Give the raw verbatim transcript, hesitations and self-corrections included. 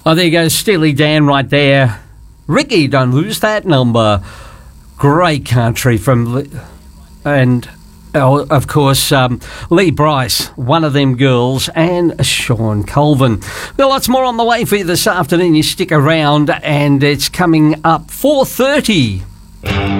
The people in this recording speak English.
Oh, there you go, Steely Dan right there. Ricky, don't lose that number. Great country from... And, oh, of course, um, Lee Bryce, one of them girls, and Sean Colvin. Well, lots more on the way for you this afternoon. You stick around, and it's coming up four thirty.